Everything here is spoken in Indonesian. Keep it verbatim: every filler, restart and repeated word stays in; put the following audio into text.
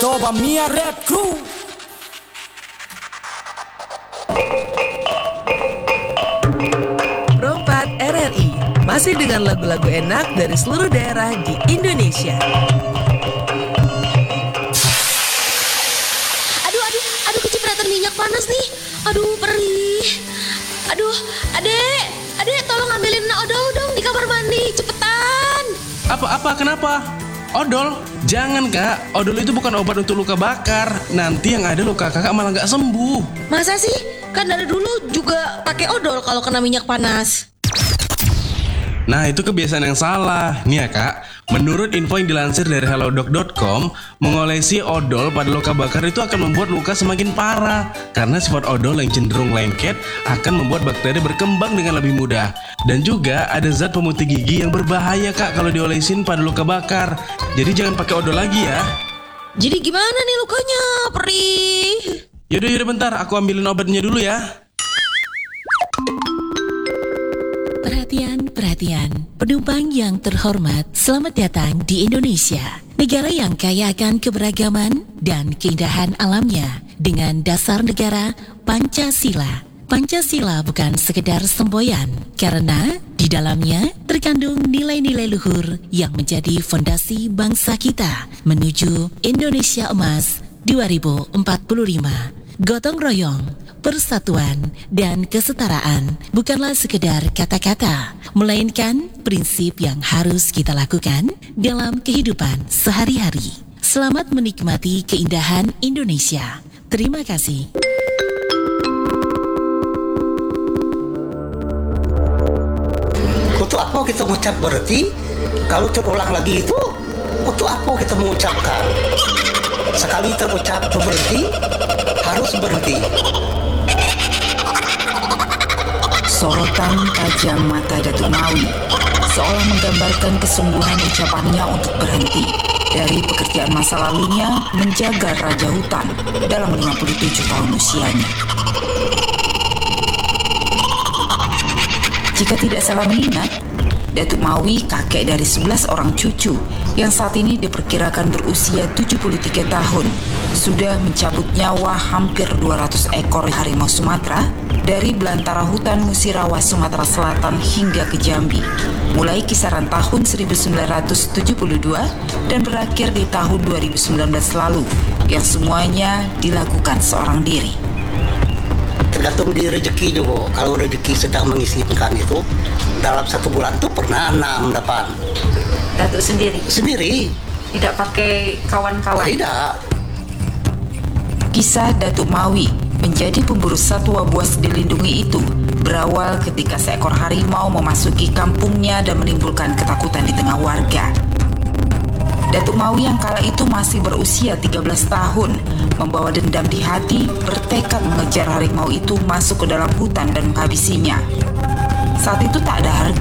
Soba Mia Red Crew. Rompat R R I masih dengan lagu-lagu enak dari seluruh daerah di Indonesia. Aduh, aduh, aduh kecipratan minyak panas nih. Aduh, perih. Aduh, adek, adek tolong ambilin odol dong di kamar mandi, cepetan. Apa-apa, kenapa? Odol? Jangan kak, odol itu bukan obat untuk luka bakar. Nanti yang ada luka kakak malah gak sembuh. Masa sih? Kan dari dulu juga pakai odol kalau kena minyak panas. Nah itu kebiasaan yang salah. Nih ya kak, menurut info yang dilansir dari hellodoc dot com, mengolesi odol pada luka bakar itu akan membuat luka semakin parah. Karena sifat odol yang cenderung lengket akan membuat bakteri berkembang dengan lebih mudah. Dan juga ada zat pemutih gigi yang berbahaya kak kalau diolesin pada luka bakar. Jadi jangan pakai odol lagi ya. Jadi gimana nih lukanya? Perih. Yaudah yaudah bentar, aku ambilin obatnya dulu ya. Perhatian, perhatian, penumpang yang terhormat, selamat datang di Indonesia, negara yang kaya akan keberagaman dan keindahan alamnya dengan dasar negara Pancasila. Pancasila bukan sekedar semboyan, karena di dalamnya terkandung nilai-nilai luhur yang menjadi fondasi bangsa kita menuju Indonesia Emas dua ribu empat puluh lima. Gotong royong, persatuan, dan kesetaraan bukanlah sekedar kata-kata, melainkan prinsip yang harus kita lakukan dalam kehidupan sehari-hari. Selamat menikmati keindahan Indonesia. Terima kasih. Untuk apa kita mengucap berhenti? Kalau terulang lagi itu, untuk apa kita mengucapkan? Sekali terucap berhenti, harus berhenti. Sorotan tajam mata Datuk Mawi seolah menggambarkan kesungguhan ucapannya untuk berhenti dari pekerjaan masa lalunya menjaga Raja Hutan dalam lima puluh tujuh tahun usianya. Jika tidak salah mengingat, Datuk Mawi kakek dari sebelas orang cucu yang saat ini diperkirakan berusia tujuh puluh tiga tahun sudah mencabut nyawa hampir dua ratus ekor harimau Sumatera dari belantara hutan Musirawas Sumatera Selatan hingga ke Jambi mulai kisaran tahun seribu sembilan ratus tujuh puluh dua dan berakhir di tahun dua ribu sembilan belas lalu yang semuanya dilakukan seorang diri. Tergantung di rezeki juga. Kalau rezeki sedang mengizinkan itu, dalam satu bulan tuh pernah enam delapan. Datuk sendiri? Sendiri. Tidak pakai kawan-kawan? Tidak. Kisah Datuk Mawi menjadi pemburu satwa buas dilindungi itu berawal ketika seekor harimau memasuki kampungnya dan menimbulkan ketakutan di tengah warga. Datuk Mawi yang kala itu masih berusia tiga belas tahun, membawa dendam di hati, bertekad mengejar harimau itu masuk ke dalam hutan dan menghabisinya. Saat itu tak ada harga